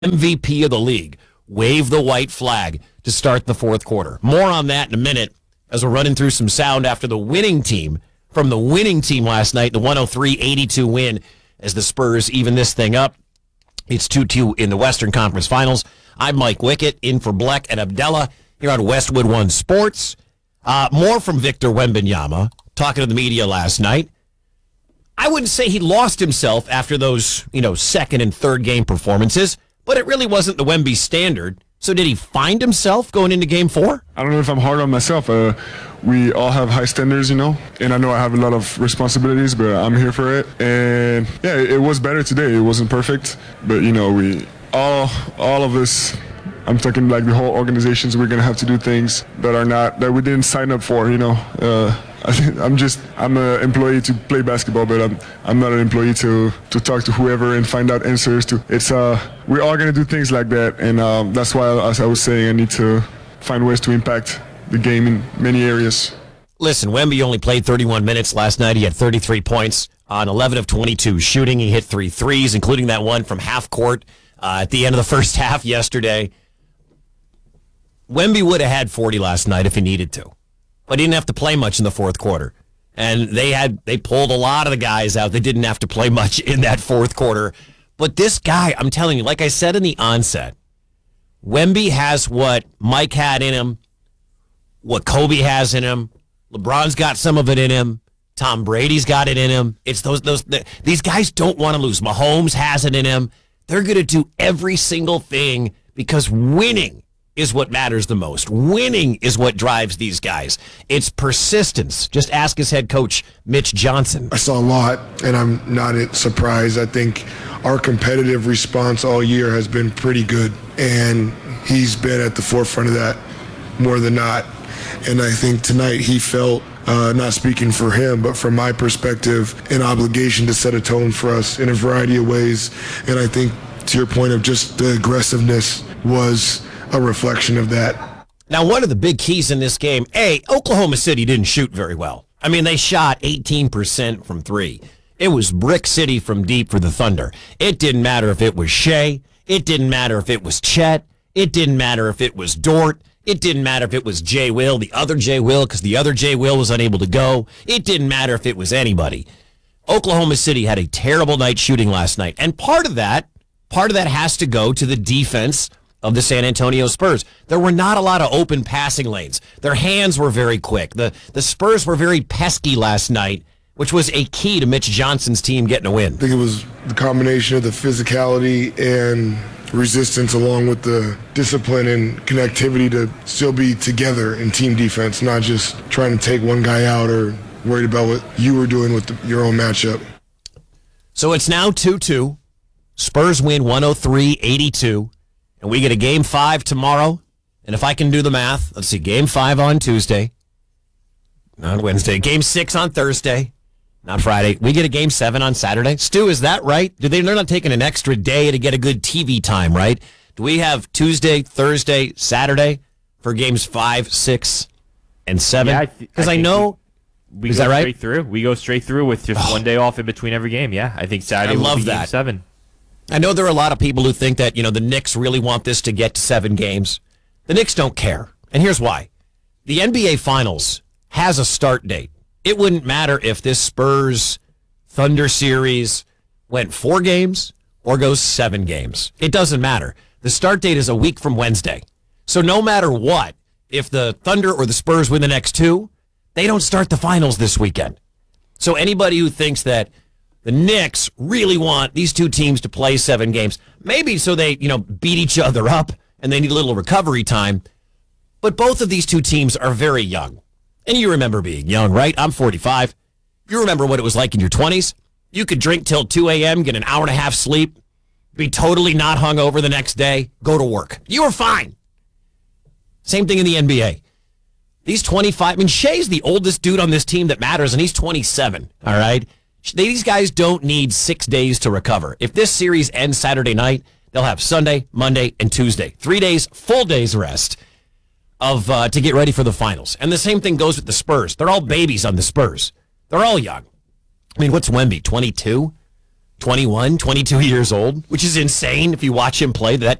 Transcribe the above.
MVP of the league, wave the white flag to start the fourth quarter. More on that in a minute as we're running through some sound after the winning team from the winning team last night, the 103-82 win as the Spurs even this thing up. It's 2-2 in the Western Conference Finals. I'm Mike Wickett, in for Bleck and Abdallah here on Westwood One Sports. More from Victor Wembanyama, talking to the media last night. I wouldn't say he lost himself after those, second and third game performances, but it really wasn't the Wemby standard. So did he find himself going into game 4? I don't know if I'm hard on myself. We all have high standards, and I know I have a lot of responsibilities, but I'm here for it. And yeah, it was better today. It wasn't perfect, but we all of us, I'm talking like the whole organizations, we're gonna have to do things that we didn't sign up for. I'm an employee to play basketball, but I'm not an employee to talk to whoever and find out answers to. We're all gonna do things like that, and that's why, as I was saying, I need to find ways to impact the game in many areas. Listen, Wemby only played 31 minutes last night. He had 33 points on 11 of 22 shooting. He hit 3 threes, including that one from half court at the end of the first half yesterday. Wemby would have had 40 last night if he needed to, but he didn't have to play much in the fourth quarter. And they pulled a lot of the guys out. They didn't have to play much in that fourth quarter. But this guy, I'm telling you, like I said in the onset, Wemby has what Mike had in him, what Kobe has in him. LeBron's got some of it in him. Tom Brady's got it in him. It's these guys don't want to lose. Mahomes has it in him. They're going to do every single thing because winning is what matters the most. Winning is what drives these guys. It's persistence. Just ask his head coach, Mitch Johnson. I saw a lot, and I'm not surprised. I think our competitive response all year has been pretty good, and he's been at the forefront of that more than not. And I think tonight he felt, not speaking for him, but from my perspective, an obligation to set a tone for us in a variety of ways. And I think, to your point of just the aggressiveness, was a reflection of that. Now, one of the big keys in this game, Oklahoma City didn't shoot very well. I mean, they shot 18% from 3. It was brick city from deep for the Thunder. It didn't matter if it was Shea. It didn't matter if it was Chet. It didn't matter if it was Dort. It didn't matter if it was Jay Will, the other Jay Will, because the other Jay Will was unable to go. It didn't matter if it was anybody. Oklahoma City had a terrible night shooting last night. And part of that has to go to the defense of the San Antonio Spurs. There were not a lot of open passing lanes. Their hands were very quick. The Spurs were very pesky last night, which was a key to Mitch Johnson's team getting a win. I think it was the combination of the physicality and resistance along with the discipline and connectivity to still be together in team defense, not just trying to take one guy out or worried about what you were doing with your own matchup. So it's now 2-2. Spurs win 103-82. And we get a Game 5 tomorrow. And if I can do the math, let's see, Game 5 on Tuesday. Not Wednesday. Game 6 on Thursday. Not Friday. We get a Game 7 on Saturday. Stu, is that right? They're not taking an extra day to get a good TV time, right? Do we have Tuesday, Thursday, Saturday for Games 5, 6, and 7? Yeah, because I know... Is that right? We go straight through with just one day off in between every game, yeah. I think Saturday will be Game 7. I know there are a lot of people who think that, the Knicks really want this to get to 7 games. The Knicks don't care. And here's why. The NBA Finals has a start date. It wouldn't matter if this Spurs-Thunder series went 4 games or goes 7 games. It doesn't matter. The start date is a week from Wednesday. So no matter what, if the Thunder or the Spurs win the next 2, they don't start the finals this weekend. So anybody who thinks that the Knicks really want these two teams to play 7 games, maybe so they, beat each other up and they need a little recovery time. But both of these two teams are very young. And you remember being young, right? I'm 45. You remember what it was like in your 20s? You could drink till 2 a.m., get an hour and a half sleep, be totally not hungover the next day, go to work. You were fine. Same thing in the NBA. These 25, Shea's the oldest dude on this team that matters, and he's 27, all right? These guys don't need 6 days to recover. If this series ends Saturday night, they'll have Sunday, Monday, and Tuesday. 3 days, full days rest to get ready for the finals. And the same thing goes with the Spurs. They're all babies on the Spurs. They're all young. What's Wemby, 22? 21, 22 years old, which is insane if you watch him play. That